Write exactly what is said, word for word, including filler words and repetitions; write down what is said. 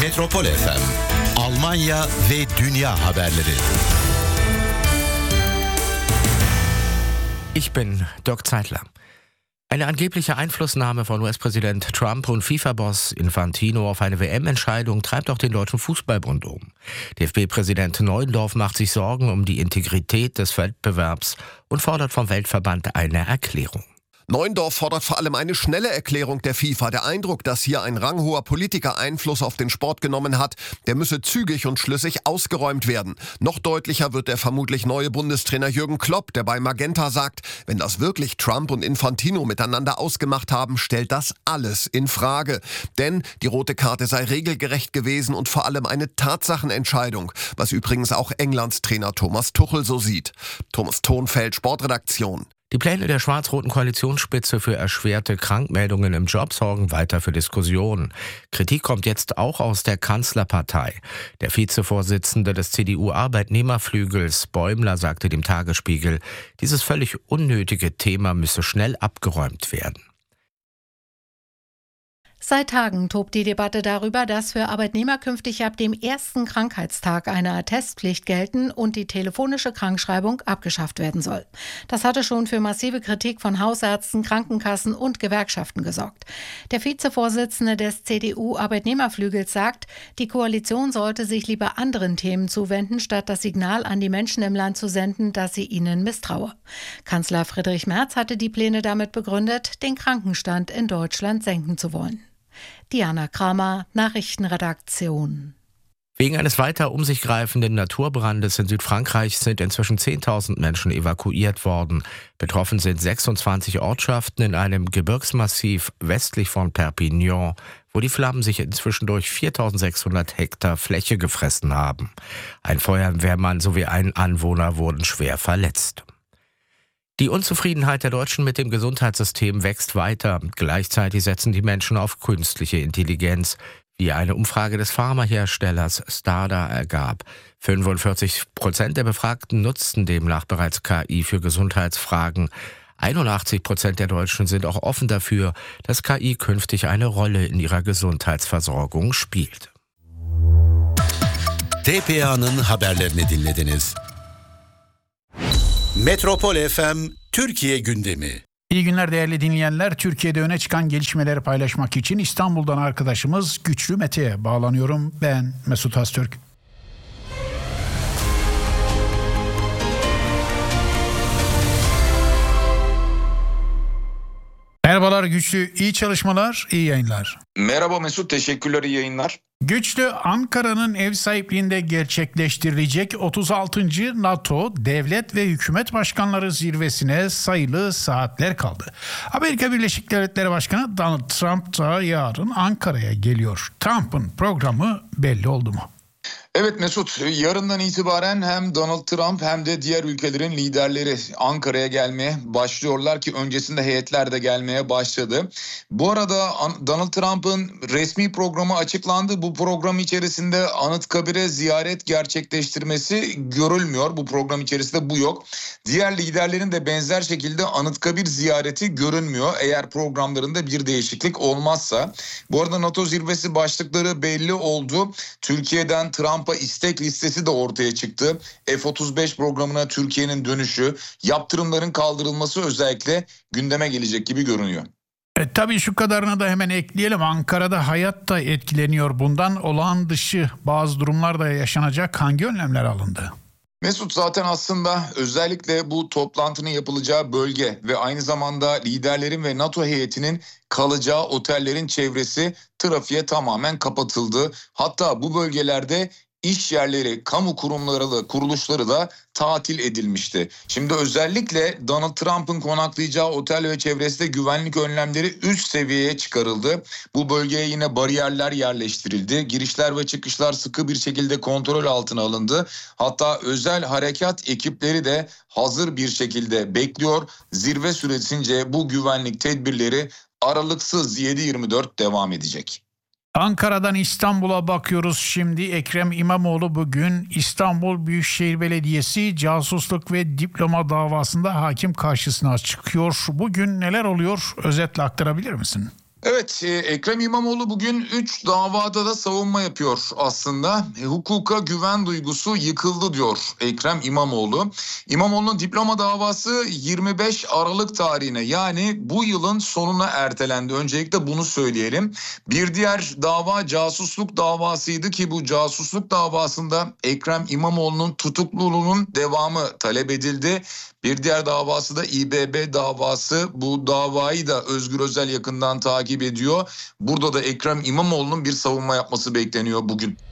Metropol F M, Almanya ve dünya haberleri. Ich bin Dirk Zeitler. Eine angebliche Einflussnahme von U S-Präsident Trump und FIFA-Boss Infantino auf eine W M-Entscheidung treibt auch den Deutschen Fußballbund um. D F B-Präsident Neuendorf macht sich Sorgen um die Integrität des Wettbewerbs und fordert vom Weltverband eine Erklärung. Neuendorf fordert vor allem eine schnelle Erklärung der FIFA. Der Eindruck, dass hier ein ranghoher Politiker Einfluss auf den Sport genommen hat, der müsse zügig und schlüssig ausgeräumt werden. Noch deutlicher wird der vermutlich neue Bundestrainer Jürgen Klopp, der bei Magenta sagt, wenn das wirklich Trump und Infantino miteinander ausgemacht haben, stellt das alles in Frage. Denn die rote Karte sei regelgerecht gewesen und vor allem eine Tatsachenentscheidung, was übrigens auch Englands Trainer Thomas Tuchel so sieht. Thomas Thonfeld, Sportredaktion. Die Pläne der schwarz-roten Koalitionsspitze für erschwerte Krankmeldungen im Job sorgen weiter für Diskussionen. Kritik kommt jetzt auch aus der Kanzlerpartei. Der Vizevorsitzende des C D U-Arbeitnehmerflügels, Bäumler, sagte dem Tagesspiegel, dieses völlig unnötige Thema müsse schnell abgeräumt werden. Seit Tagen tobt die Debatte darüber, dass für Arbeitnehmer künftig ab dem ersten Krankheitstag eine Attestpflicht gelten und die telefonische Krankschreibung abgeschafft werden soll. Das hatte schon für massive Kritik von Hausärzten, Krankenkassen und Gewerkschaften gesorgt. Der Vizevorsitzende des C D U-Arbeitnehmerflügels sagt, die Koalition sollte sich lieber anderen Themen zuwenden, statt das Signal an die Menschen im Land zu senden, dass sie ihnen misstraue. Kanzler Friedrich Merz hatte die Pläne damit begründet, den Krankenstand in Deutschland senken zu wollen. Diana Kramer, Nachrichtenredaktion. Wegen eines weiter um sich greifenden Naturbrandes in Südfrankreich sind inzwischen zehntausend Menschen evakuiert worden. Betroffen sind sechsundzwanzig Ortschaften in einem Gebirgsmassiv westlich von Perpignan, wo die Flammen sich inzwischen durch viertausendsechshundert Hektar Fläche gefressen haben. Ein Feuerwehrmann sowie ein Anwohner wurden schwer verletzt. Die Unzufriedenheit der Deutschen mit dem Gesundheitssystem wächst weiter. Gleichzeitig setzen die Menschen auf künstliche Intelligenz, wie eine Umfrage des Pharmaherstellers Stada ergab. fünfundvierzig Prozent der Befragten nutzten demnach bereits K I für Gesundheitsfragen. einundachtzig Prozent der Deutschen sind auch offen dafür, dass K I künftig eine Rolle in ihrer Gesundheitsversorgung spielt. T P A'nın haberlerini dinlediniz. Metropol F M Türkiye gündemi. İyi günler değerli dinleyenler. Türkiye'de öne çıkan gelişmeleri paylaşmak için İstanbul'dan arkadaşımız Güçlü Mete'ye bağlanıyorum. Ben Mesut Öztürk. Merhabalar Güçlü, iyi çalışmalar, iyi yayınlar. Merhaba Mesut, teşekkürler, iyi yayınlar. Güçlü, Ankara'nın ev sahipliğinde gerçekleştirilecek otuz altıncı NATO Devlet ve Hükümet Başkanları Zirvesi'ne sayılı saatler kaldı. Amerika Birleşik Devletleri Başkanı Donald Trump da yarın Ankara'ya geliyor. Trump'ın programı belli oldu mu? Evet Mesut, yarından itibaren hem Donald Trump hem de diğer ülkelerin liderleri Ankara'ya gelmeye başlıyorlar ki öncesinde heyetler de gelmeye başladı. Bu arada Donald Trump'ın resmi programı açıklandı. Bu program içerisinde Anıtkabir'e ziyaret gerçekleştirmesi görülmüyor. Bu program içerisinde bu yok. Diğer liderlerin de benzer şekilde Anıtkabir ziyareti görünmüyor eğer programlarında bir değişiklik olmazsa. Bu arada NATO zirvesi başlıkları belli oldu. Türkiye'den Trump'a istek listesi de ortaya çıktı. F otuz beş programına Türkiye'nin dönüşü, yaptırımların kaldırılması özellikle gündeme gelecek gibi görünüyor. E, tabii şu kadarını da hemen ekleyelim. Ankara'da hayat da etkileniyor. Bundan olağan dışı bazı durumlar da yaşanacak. Hangi önlemler alındı? Mesut, zaten aslında özellikle bu toplantının yapılacağı bölge ve aynı zamanda liderlerin ve NATO heyetinin kalacağı otellerin çevresi trafiğe tamamen kapatıldı. Hatta bu bölgelerde iş yerleri, kamu kurumları, kuruluşları da tatil edilmişti. Şimdi özellikle Donald Trump'ın konaklayacağı otel ve çevresinde güvenlik önlemleri üst seviyeye çıkarıldı. Bu bölgeye yine bariyerler yerleştirildi. Girişler ve çıkışlar sıkı bir şekilde kontrol altına alındı. Hatta özel harekat ekipleri de hazır bir şekilde bekliyor. Zirve süresince bu güvenlik tedbirleri aralıksız yedi yirmi dört devam edecek. Ankara'dan İstanbul'a bakıyoruz şimdi. Ekrem İmamoğlu bugün İstanbul Büyükşehir Belediyesi casusluk ve diploma davasında hakim karşısına çıkıyor. Bugün neler oluyor? Özetle aktarabilir misin? Evet, e, Ekrem İmamoğlu bugün üç davada da savunma yapıyor aslında. E, hukuka güven duygusu yıkıldı diyor Ekrem İmamoğlu. İmamoğlu'nun diploma davası yirmi beş Aralık tarihine, yani bu yılın sonuna ertelendi. Öncelikle bunu söyleyelim. Bir diğer dava casusluk davasıydı ki bu casusluk davasında Ekrem İmamoğlu'nun tutukluluğunun devamı talep edildi. Bir diğer davası da İBB davası. Bu davayı da Özgür Özel yakından takip ediyor. Burada da Ekrem İmamoğlu'nun bir savunma yapması bekleniyor bugün.